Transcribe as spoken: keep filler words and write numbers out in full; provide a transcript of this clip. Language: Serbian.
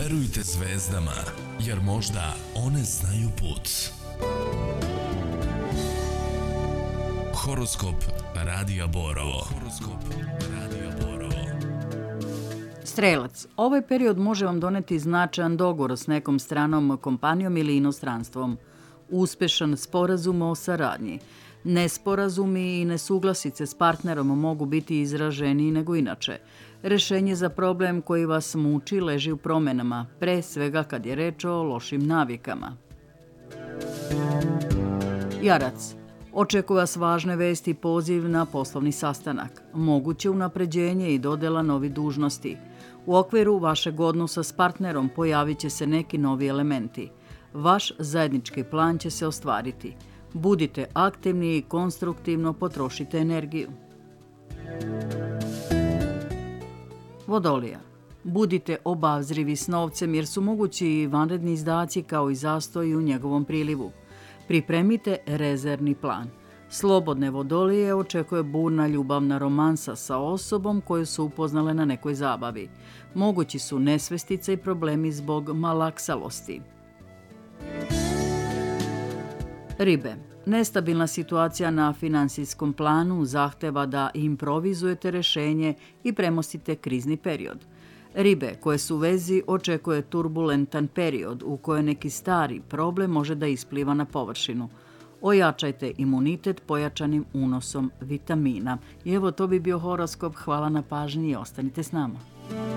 Verujte zvezdama, jer možda one znaju put. Horoskop Radija Borovo. Horoskop Radija Borovo. Strelac, ovaj period može vam doneti značajan dogovor s nekom stranom kompanijom ili inostranstvom. Uspešan sporazum o saradnji. Nesporazumi i nesuglasice s partnerom mogu biti izraženiji nego inače. Rešenje za problem koji vas muči leži u promenama, pre svega kad je reč o lošim navikama. Jarac, očekuje vas važne vesti i poziv na poslovni sastanak. Moguće unapređenje i dodela novi dužnosti. U okviru vašeg odnosa s partnerom pojavit će se neki novi elementi. Vaš zajednički plan će se ostvariti. Budite aktivni i konstruktivno potrošite energiju. Vodolija. Budite obazrivi s novcem jer su mogući i vanredni izdaci kao i zastoji u njegovom prilivu. Pripremite rezervni plan. Slobodne Vodolije očekuje burna ljubavna romansa sa osobom koju su upoznale na nekoj zabavi. Mogući su nesvestice i problemi zbog malaksalosti. Ribe. Nestabilna situacija na finansijskom planu zahteva da improvizujete rešenje i premostite krizni period. Ribe koje su u vezi očekuje turbulentan period u kojoj neki stari problem može da ispliva na površinu. Ojačajte imunitet pojačanim unosom vitamina. I evo, to bi bio horoskop. Hvala na pažnji i ostanite s nama.